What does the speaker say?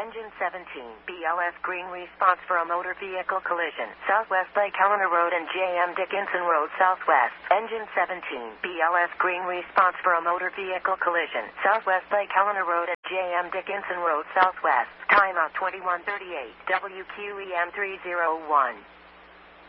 Engine 17, BLS green response for a motor vehicle collision. Southwest Lake Helena Road and J.M. Dickinson Road Southwest. Engine 17, BLS green response for a motor vehicle collision. Southwest Lake Helena Road and J.M. Dickinson Road Southwest. Timeout 2138. WQEM 301.